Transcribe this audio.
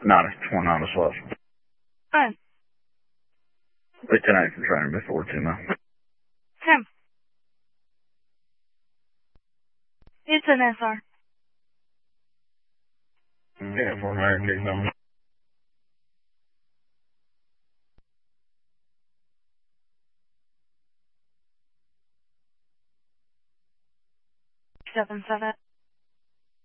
Not a 29 plus. Fine. Wait tonight for training before 2 now. Tim. It's an SR. Yeah, for American Kingdom. Seven.